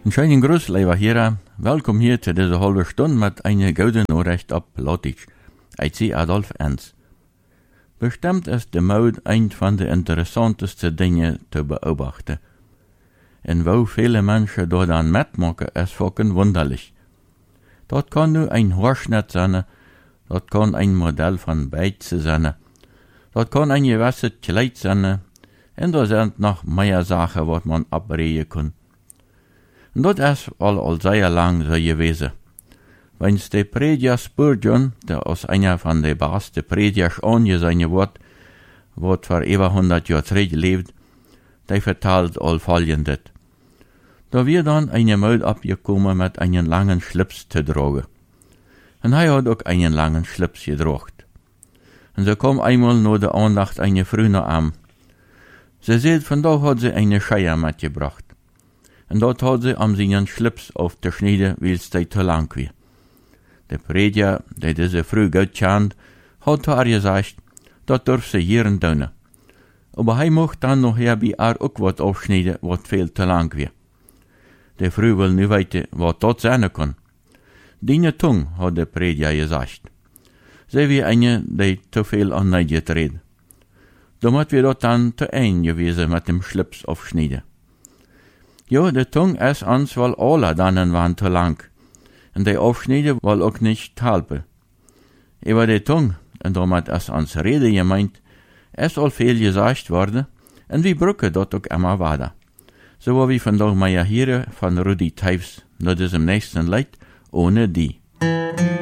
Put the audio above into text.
Een schönen Gruß, lieber Hörer. Welkom hier zu dieser halben Stunde mit einer guten Nachricht auf Plattdeutsch. Ich bin Adolf Enz. Bestimmt ist de Mode een van de interessanteste dingen te beobachten. En wo viele Menschen dort dann mitmachen, ist fucking wunderlich. Dat kann nu ein Haarschnitt sein, dat kann ein Modell von Beize sein, dat kann ein gewisse Kleid sein, en da sind noch mehr Sachen, wat man abreden kann. En dat is al sehr lang so gewesen. Wenn's de Prediger Spurgeon, der aus einer von de besten Predigers angesehen wird, wat vor über 100 Jahren zurücklebt, der vertelt all folgendes. Da wir dann eine Mode abgekommen mit einen langen Schlips zu tragen. Und er hat auch einen langen Schlips getragen. Und so kam einmal nur der Andacht eine Frau noch an. Sie sagt, von da hat sie eine Scheier mitgebracht. Und dort hat sie am seinen Schlips auf der Schneide, weil's der zu lang war. Der Prediger, der diese Frau gut kennt, hat zu ihr gesagt, das darf sie hier und tun. Aber er mocht dann noch bei ihr auch was aufschneiden, was viel zu lang war. Die Frau will nicht wissen, was das sein kann. Deine Tung, hat der Prediger gesagt. Sie wie eine, die zu viel an Neid getreten. Damit wir dort dann zu ein gewesen mit dem Schlips aufschneiden. Ja, die Tung ist uns weil alle dann waren zu lang. Und die Aufschneiden wohl auch nicht halten. Über die Tung, und damit ist uns Rede gemeint, ist all viel gesagt worden, und wir brücken dort auch immer weiter. So war wie von mal hier von Rudi Teifs, nur diesem nächsten Lied, ohne die.